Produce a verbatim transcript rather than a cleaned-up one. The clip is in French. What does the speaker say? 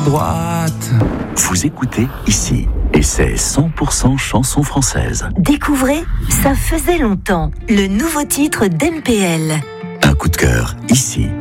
droite. Vous écoutez ici, et c'est cent pour cent chanson française. Découvrez Ça faisait longtemps, le nouveau titre d'M P L. Un coup de cœur, ici.